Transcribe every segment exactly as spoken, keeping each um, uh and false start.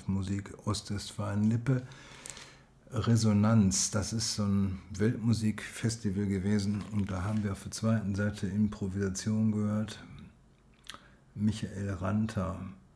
Volksmusik Ostwestfalen-Lippe. Resonanz, das ist so ein Weltmusikfestival gewesen und da haben wir auf der zweiten Seite Improvisation gehört. Michael Ranther,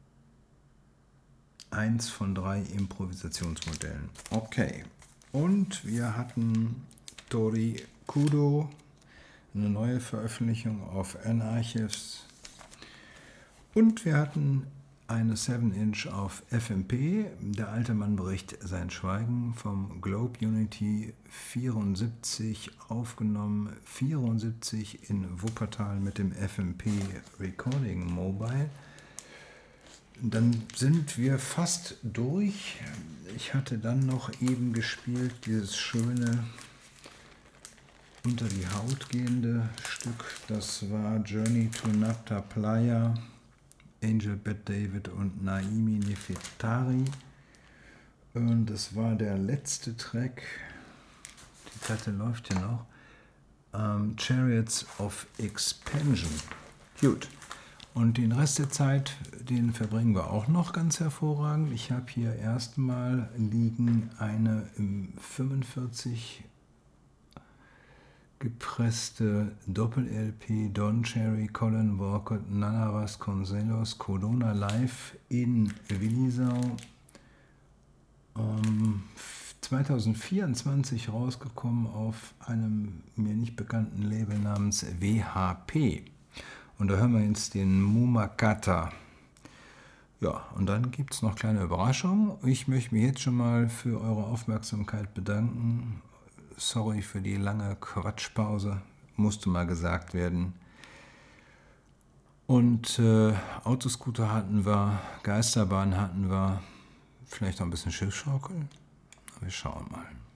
eins von drei Improvisationsmodellen. Okay, und wir hatten Tori Kudo, eine neue Veröffentlichung auf N-Archives. Und wir hatten eine seven Inch auf F M P. Der alte Mann bricht sein Schweigen vom Globe Unity vierundsiebzig aufgenommen, vierundsiebzig in Wuppertal mit dem F M P Recording Mobile. Dann sind wir fast durch. Ich hatte dann noch eben gespielt dieses schöne unter die Haut gehende Stück. Das war Journey to Nabta Playa, Angel Bat David und Naimi Nefetari. Und das war der letzte Track. Die Platte läuft ja noch. Um, Chariots of Expansion. Gut. Und den Rest der Zeit, den verbringen wir auch noch ganz hervorragend. Ich habe hier erstmal liegen eine im fünfundvierzig gepresste Doppel-L P Don Cherry, Colin Walcott, Nana Vasconcelos, Colonna Live in Willisau. Um, zwanzig vierundzwanzig rausgekommen auf einem mir nicht bekannten Label namens W H P. Und da hören wir jetzt den Mumakata. Ja, und dann gibt es noch kleine Überraschungen. Ich möchte mich jetzt schon mal für eure Aufmerksamkeit bedanken. Sorry für die lange Quatschpause, musste mal gesagt werden. Und äh, Autoscooter hatten wir, Geisterbahn hatten wir, vielleicht noch ein bisschen Schiffschaukeln. Wir schauen mal.